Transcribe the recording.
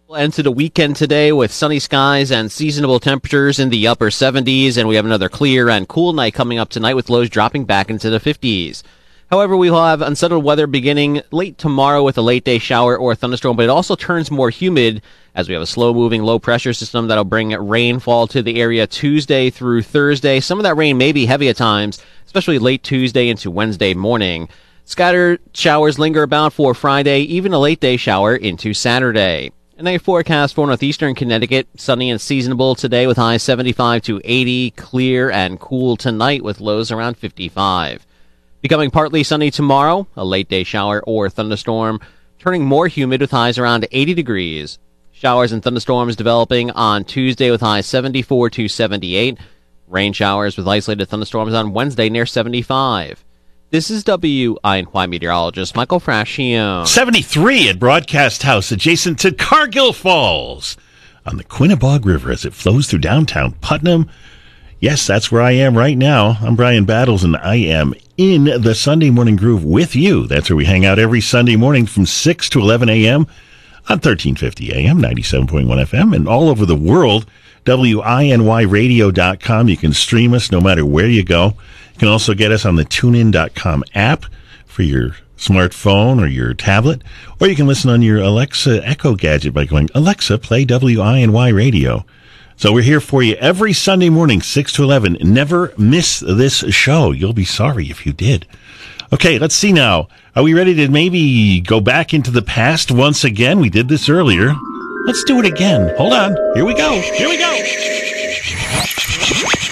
We'll end to the weekend today with sunny skies and seasonable temperatures in the upper 70s, and we have another clear and cool night coming up tonight with lows dropping back into the 50s. However, we will have unsettled weather beginning late tomorrow with a late-day shower or thunderstorm, but it also turns more humid as we have a slow-moving low-pressure system that'll bring rainfall to the area Tuesday through Thursday. Some of that rain may be heavy at times, especially late Tuesday into Wednesday morning. Scattered showers linger about for Friday, even a late-day shower into Saturday. And a forecast for northeastern Connecticut, sunny and seasonable today with highs 75 to 80, clear and cool tonight with lows around 55. Becoming partly sunny tomorrow, a late-day shower or thunderstorm, turning more humid with highs around 80 degrees. Showers and thunderstorms developing on Tuesday with highs 74 to 78. Rain showers with isolated thunderstorms on Wednesday near 75. This is WINY meteorologist Michael Frascione. 73 at Broadcast House, adjacent to Cargill Falls, on the Quinnebog River as it flows through downtown Putnam. Yes, that's where I am right now. I'm Brian Battles, and I am in the Sunday Morning Groove with you. That's where we hang out every Sunday morning from 6 to 11 a.m. on 1350 a.m., 97.1 FM, and all over the world, WINYradio.com. You can stream us no matter where you go. You can also get us on the TuneIn.com app for your smartphone or your tablet, or you can listen on your Alexa Echo gadget by going, Alexa, play WINY Radio. So we're here for you every Sunday morning, 6 to 11. Never miss this show. You'll be sorry if you did. Okay, let's see now. Are we ready to maybe go back into the past once again? We did this earlier. Let's do it again. Hold on. Here we go. Here we go.